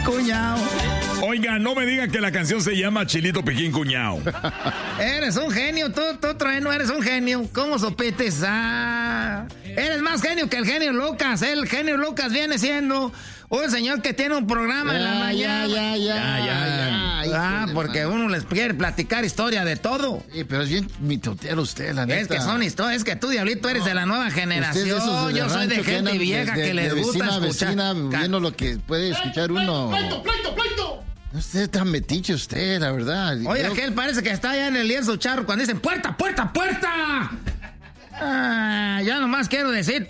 cuñao. Oiga, no me digan que la canción se llama Chilito Piquín Cuñao. Eres un genio, tú Trueno, eres un genio. ¿Cómo sopetes? Eres más genio que el genio Lucas. El genio Lucas viene siendo un señor que tiene un programa en la mañana. Ya. Porque uno les quiere platicar historia de todo. Sí, pero es bien mitotero usted, la neta. Es que son historias, es que tú, Diablito, eres de la nueva generación. Yo soy de gente vieja que les gusta escuchar. Vecina, viendo lo que puede escuchar uno. ¡Pleito! No esté tan metiche usted, la verdad. Oye, aquel parece que está allá en el lienzo charro cuando dicen ¡puerta! Ya nomás quiero decir,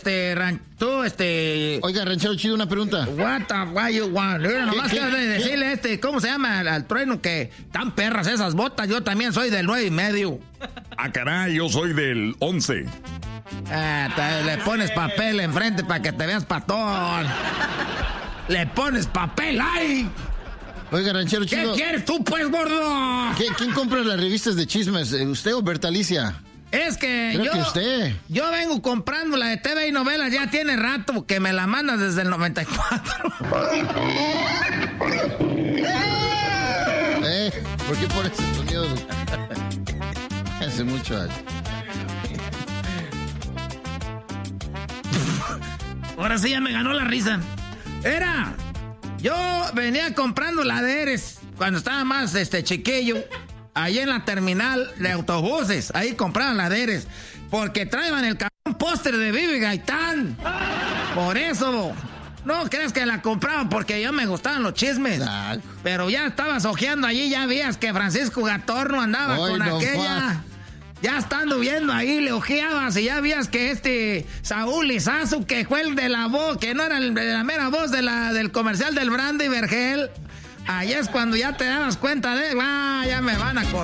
Oiga, ranchero chido, una pregunta. What you want? Nomás quiero decirle ¿cómo se llama? Al Trueno, que tan perras esas botas. Yo también soy del 9.5. Ah, caray, yo soy del 11. Le pones papel enfrente para que te veas patón. Le pones papel ahí. Oiga, ranchero chido. ¿Qué quieres tú, pues, gordo? ¿Quién compra las revistas de chismes? ¿Usted o Bertalicia? Es que Creo que usted. Yo vengo comprando la de TV y novelas, ya tiene rato que me la mandas desde el 94. ¿Por qué por ese sonido? Hace mucho. Ahora sí ya me ganó la risa. Yo venía comprando la de Eres cuando estaba más chiquillo. Ahí en la terminal de autobuses, ahí compraban la de Eres, porque traían el póster de Vivi Gaitán. Por eso, no crees que la compraban porque ya me gustaban los chismes. Pero ya estabas ojeando allí, ya veías que Francisco Gatorno andaba con aquella. Ya estando viendo ahí, le ojeabas y ya veías que Saúl Lizazo, que fue el de la voz, que no era el de la mera voz del comercial del Brandy Vergel. Ahí es cuando ya te dabas cuenta ya me van a cortar.